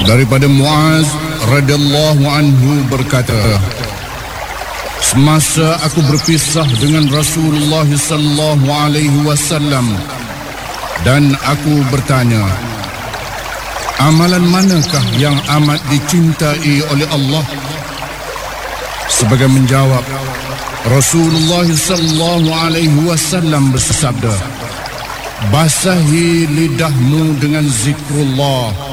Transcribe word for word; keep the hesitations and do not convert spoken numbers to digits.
Daripada Muaz radhiyallahu anhu berkata, semasa aku berpisah dengan Rasulullah sallallahu alaihi wasallam dan aku bertanya, amalan manakah yang amat dicintai oleh Allah? Sebagai menjawab, Rasulullah sallallahu alaihi wasallam bersabda, basahi lidahmu dengan zikrullah